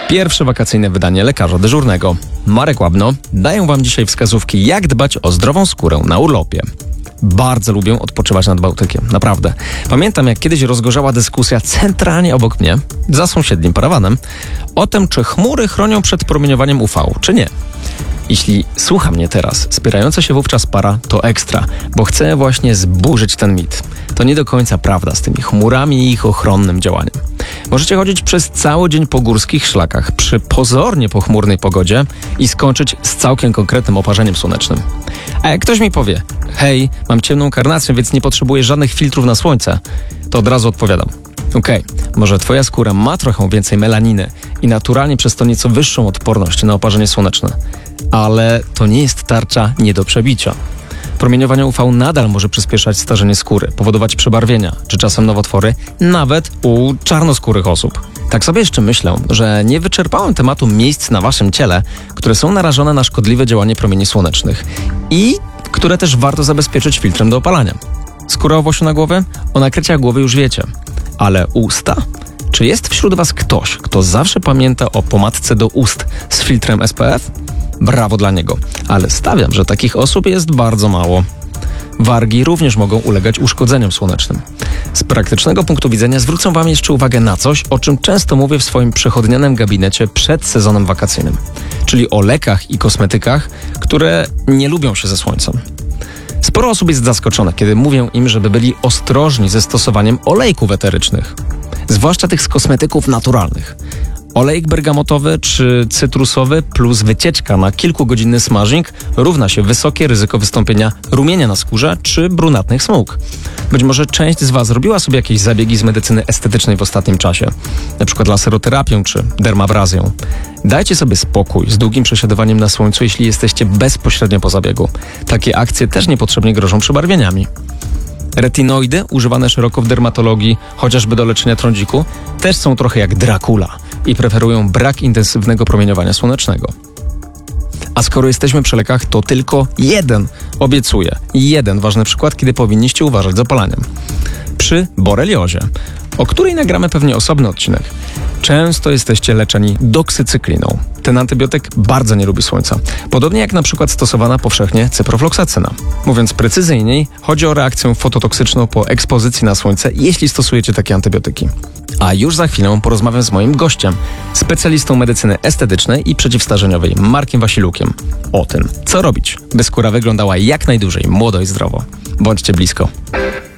Pierwsze wakacyjne wydanie lekarza dyżurnego. Marek Łabno dają Wam dzisiaj wskazówki, jak dbać o zdrową skórę na urlopie. Bardzo lubię odpoczywać nad Bałtykiem, naprawdę. Pamiętam, jak kiedyś rozgorzała dyskusja centralnie obok mnie, za sąsiednim parawanem, o tym, czy chmury chronią przed promieniowaniem UV, czy nie. Jeśli słucha mnie teraz spierająca się wówczas para, to ekstra, bo chcę właśnie zburzyć ten mit. To nie do końca prawda z tymi chmurami i ich ochronnym działaniem. Możecie chodzić przez cały dzień po górskich szlakach przy pozornie pochmurnej pogodzie i skończyć z całkiem konkretnym oparzeniem słonecznym. A jak ktoś mi powie, hej, mam ciemną karnację, więc nie potrzebuję żadnych filtrów na słońce, to od razu odpowiadam. Okej, może twoja skóra ma trochę więcej melaniny i naturalnie przez to nieco wyższą odporność na oparzenie słoneczne, ale to nie jest tarcza nie do przebicia. Promieniowanie UV nadal może przyspieszać starzenie skóry, powodować przebarwienia, czy czasem nowotwory, nawet u czarnoskórych osób. Tak sobie jeszcze myślę, że nie wyczerpałem tematu miejsc na waszym ciele, które są narażone na szkodliwe działanie promieni słonecznych i które też warto zabezpieczyć filtrem do opalania. Skóra owłosiu na głowie? O nakryciach głowy już wiecie. Ale usta? Czy jest wśród was ktoś, kto zawsze pamięta o pomadce do ust z filtrem SPF? Brawo dla niego, ale stawiam, że takich osób jest bardzo mało. Wargi również mogą ulegać uszkodzeniom słonecznym. Z praktycznego punktu widzenia zwrócę wam jeszcze uwagę na coś, o czym często mówię w swoim przechodnianym gabinecie przed sezonem wakacyjnym, czyli o lekach i kosmetykach, które nie lubią się ze słońcem. Sporo osób jest zaskoczonych, kiedy mówię im, żeby byli ostrożni ze stosowaniem olejków eterycznych, zwłaszcza tych z kosmetyków naturalnych. Olejek bergamotowy czy cytrusowy plus wycieczka na kilkugodzinny smażing równa się wysokie ryzyko wystąpienia rumienia na skórze czy brunatnych smug. Być może część z was robiła sobie jakieś zabiegi z medycyny estetycznej w ostatnim czasie, np. laseroterapię czy dermabrazję. Dajcie sobie spokój z długim przesiadywaniem na słońcu, jeśli jesteście bezpośrednio po zabiegu. Takie akcje też niepotrzebnie grożą przebarwieniami. Retinoidy, używane szeroko w dermatologii, chociażby do leczenia trądziku, też są trochę jak Dracula i preferują brak intensywnego promieniowania słonecznego. A skoro jesteśmy przy lekach, to tylko jeden ważny przykład, kiedy powinniście uważać z opalaniem. Przy boreliozie, o której nagramy pewnie osobny odcinek, często jesteście leczeni doksycykliną. Ten antybiotyk bardzo nie lubi słońca. Podobnie jak na przykład stosowana powszechnie cyprofloksacyna. Mówiąc precyzyjniej, chodzi o reakcję fototoksyczną po ekspozycji na słońce, jeśli stosujecie takie antybiotyki. A już za chwilę porozmawiam z moim gościem, specjalistą medycyny estetycznej i przeciwstarzeniowej, Markiem Wasilukiem, o tym, co robić, by skóra wyglądała jak najdłużej młodo i zdrowo. Bądźcie blisko.